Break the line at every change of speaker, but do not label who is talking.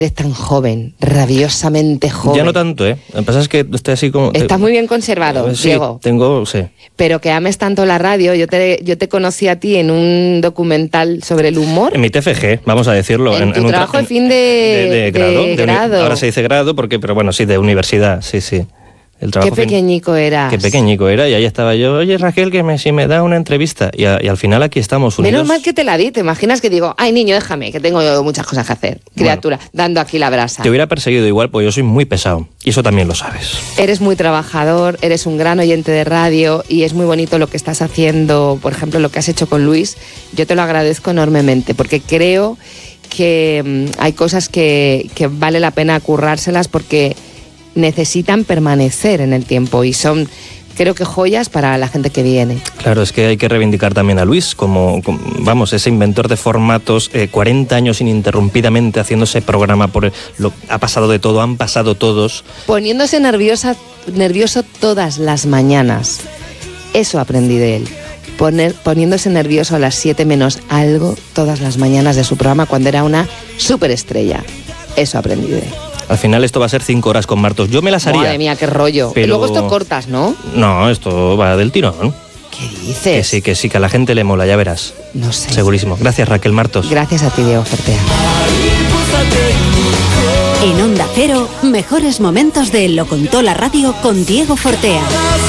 Eres tan joven, rabiosamente joven.
Ya no tanto, ¿eh? Lo que pasa es que estoy así como...
Estás muy bien conservado,
sí,
Diego.
Sí.
Pero que ames tanto la radio, yo te conocí a ti en un documental sobre el humor.
En mi TFG, vamos a decirlo.
En tu trabajo de fin de grado.
Ahora se dice grado, pero bueno, sí, de universidad, sí.
Qué pequeñico eras.
Qué pequeñico era, y ahí estaba yo, oye Raquel, si me da una entrevista, y al final aquí estamos unidos.
Menos mal que te la di, ¿te imaginas que digo, ay niño, déjame, que tengo muchas cosas que hacer, criatura, dando aquí la brasa?
Te hubiera perseguido igual, pues yo soy muy pesado, y eso también lo sabes.
Eres muy trabajador, eres un gran oyente de radio, y es muy bonito lo que estás haciendo, por ejemplo, lo que has hecho con Luis. Yo te lo agradezco enormemente, porque creo que hay cosas que vale la pena currárselas, porque necesitan permanecer en el tiempo y son, creo que, joyas para la gente que viene.
Claro, es que hay que reivindicar también a Luis como vamos, ese inventor de formatos, 40 años ininterrumpidamente haciendo ese programa, ha pasado de todo, han pasado todos.
Poniéndose nervioso todas las mañanas. Eso aprendí de él. Poniéndose nervioso a las 7 menos algo todas las mañanas de su programa cuando era una superestrella. Eso aprendí de él.
Al final esto va a ser 5 horas con Martos. Yo me las haría.
Madre mía, qué rollo.
Pero...
Y luego esto cortas, ¿no?
No, esto va del tirón.
¿Qué dices?
Que sí, que a la gente le mola, ya verás.
No sé.
Segurísimo. Gracias, Raquel Martos.
Gracias a ti, Diego Fortea.
En Onda Cero, mejores momentos de Lo Contó la Radio con Diego Fortea.